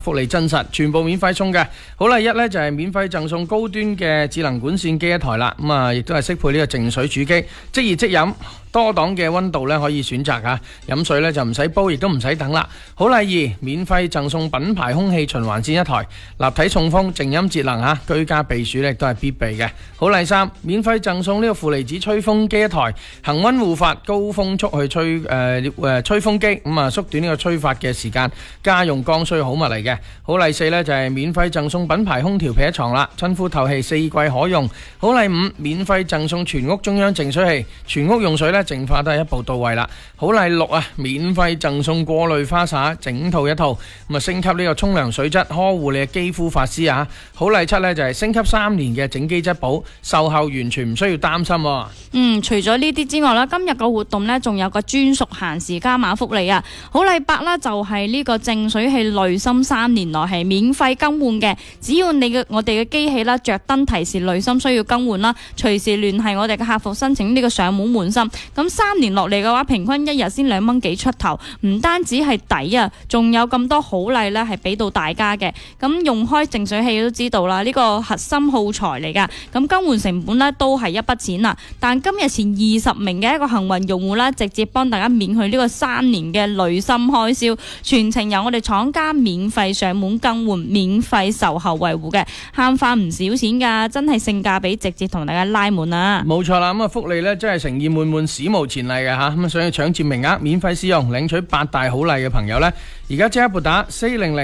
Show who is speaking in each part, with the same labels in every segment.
Speaker 1: 福利真實，全部免費送嘅。好啦，一呢就係免費贈送高端嘅智能管線機一台啦。咁啊，亦都係適配呢個淨水煮機，即熱即飲，多檔嘅溫度呢可以選擇嚇。飲水呢就唔使煲，亦都唔使等啦。好禮二，免費贈送品牌空氣循環扇一台，立體送風，靜音節能嚇，居家避暑呢都係必備嘅。好禮三，免費贈送呢個負離子吹風機一台，恒溫護發，高風速去吹風機，咁啊縮短呢個吹發嘅時間，家用剛需好物嚟嘅。好禮四呢就係免費贈送品牌空調被一床啦，親膚透氣，4季可用。好禮五，免費贈送全屋中央淨水器，全屋用水呢淨化都係一步到位啦。好禮六啊，免費贈送過濾花灑整套一套，咁啊升級呢個沖涼水質，呵護你嘅肌膚髮絲啊。好禮七呢就係升級3年嘅整機質保，售後完全唔需要擔心。
Speaker 2: 除咗呢啲之外啦，今日個活動呢仲有個專屬限時加碼福利啊！好禮八啦，就係呢個淨水器濾芯3年內係免費更換嘅，只要我哋嘅機器啦着燈提示濾芯需要更換啦，隨時聯繫我哋嘅客服申請呢個上門換芯。咁3年落嚟嘅話，平均一日先2蚊幾出頭，唔單止係抵啊，仲有咁多好禮呢係俾到大家嘅。咁用開淨水器都知道啦，呢個核心耗材嚟噶，咁更換成本呢都係一筆錢啊。但今日前20名嘅一個幸運用戶啦，直接幫大家免去呢個3年嘅濾芯開銷，全程由我哋廠家免費上門更換，免費售後維護嘅，慳翻唔少錢噶，真係性價比直接同大家拉滿啊！
Speaker 1: 冇錯啦，咁啊福利呢真係誠意滿滿，史無前例嘅吓，咁啊想要搶佔名額，免費試用，領取8大好禮嘅朋友呢，而家即刻撥打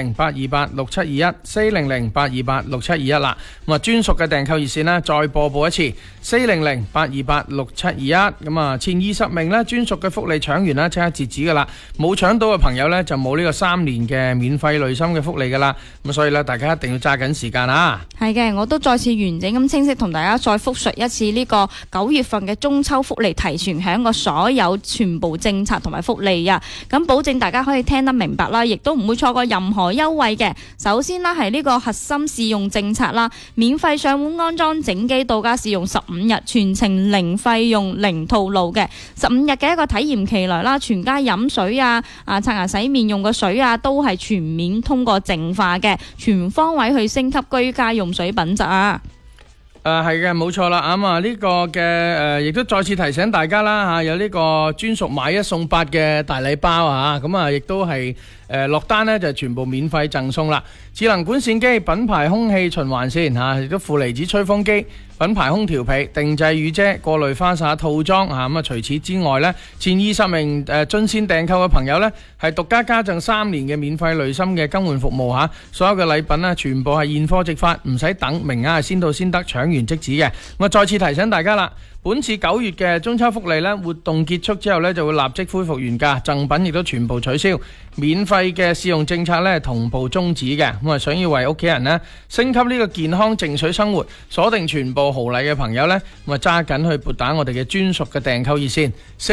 Speaker 1: 400-828-6721，400-828-6721啦。咁啊專屬嘅訂購熱線呢，再播報一次，400-828-6721。咁啊前20名呢，專屬嘅福利搶完啦，即刻截止噶啦，冇搶到嘅朋友呢，就冇呢個3年嘅免費濾芯嘅福利噶啦。咁所以呢，大家一定要揸緊時間啊！
Speaker 2: 係嘅，我都再次完整咁清晰同大家再複述一次呢個9月份嘅中秋福利提前響個所有全部政策同埋福利啊！咁保證大家可以聽得明白啦，亦都唔會錯過任何優惠嘅。首先啦，係呢個核心試用政策啦，免費上門安裝整機到家試用15日，全程零費用零套路嘅15日嘅一個體驗期內啦，全家飲水啊、刷牙洗面用嘅水啊，都係全面通過淨化嘅，全方位去升級居家用水品質啊！
Speaker 1: 係嘅，冇錯啦。咁啊呢個嘅亦都再次提醒大家啦吓，有呢個專屬買1送8嘅大禮包啊！咁啊亦都係落單呢就全部免費贈送啦。智能管線機、品牌空氣循環扇吓，亦都負離子吹風機、品牌空調被、定製雨遮、過濾花灑套裝吓。咁啊除此之外呢，前20名進線訂購嘅朋友呢，係獨家加贈3年嘅免費濾芯嘅更換服務吓。所有嘅禮品呢，全部係現貨即發，唔使等，名額係先到先得，搶完即止嘅。我再次提醒大家啦，本次9月嘅中秋福利呢，活動結束之後呢，就會立即恢復原價，贈品亦都全部取消，免費嘅試用政策呢，同步終止嘅。咁啊，想要為屋企人呢升級呢個健康淨水生活，鎖定全部豪禮嘅朋友呢，咁啊揸緊去撥打我哋嘅專屬嘅訂購熱線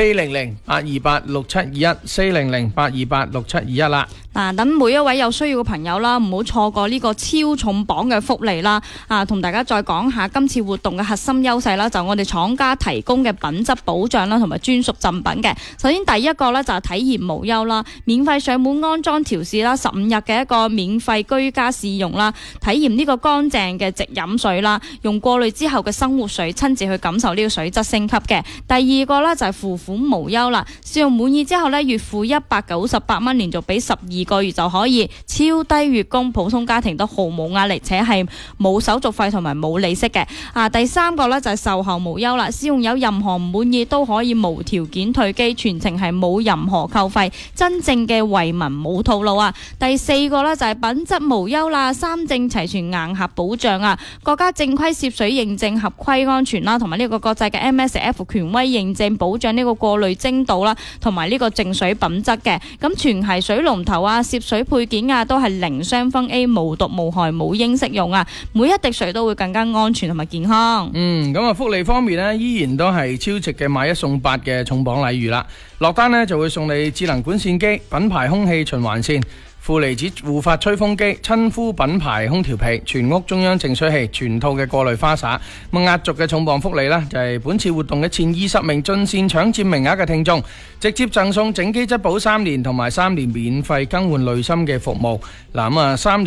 Speaker 1: 400-828-6721，400-828-6721啦。
Speaker 2: 等每一位有需要嘅朋友啦，唔好錯過呢個超重磅嘅福利啦！同大家再講下今次活動嘅核心優勢啦，就我哋廠家提供嘅品質保障啦，同埋專屬贈品嘅。首先第一個呢，就係體驗無憂啦，免費上門安裝調試啦，15日嘅一個免費居家試用啦，體驗呢個乾淨嘅直飲水啦，用過濾之後嘅生活水，親自去感受呢個水質升級嘅。第二個呢，就係付款無憂啦，試用滿意之後呢，月付198蚊，連續俾12個月就可以，超低月供，普通家庭都毫無壓力，且係冇手續費同埋冇利息嘅。第三個呢，就係售後無憂啦，試用有任何唔滿意都可以無條件退機，全程係冇任何扣費，真正嘅惠民冇套路啊！第四個呢，就係品質無憂啦，3證齊全硬核保障啊，國家正規涉水認證合規安全啦，同埋呢個國際嘅 MSF 權威認證保障呢個過濾精度啦，同埋呢個淨水品質嘅。咁全係水龍頭啊、涉水配件啊，都係零雙酚 A， 無毒無害，冇英式用啊，每一滴水都會更加安全同埋健康。咁啊福利方面呢，依然都係超值嘅買1送8嘅重磅禮遇啦。落單呢，就會送你智能管線機、品牌空氣循環扇、
Speaker 1: 負離子護髮吹風機、親膚品牌空調被、全屋中央淨水器、全套嘅過濾花灑。咁壓軸嘅重磅福利呢，就係本次活動嘅前20名進線搶佔名額嘅聽眾，直接贈送整機質保3年同埋3年免費更換濾芯嘅服務。嗱咁啊3年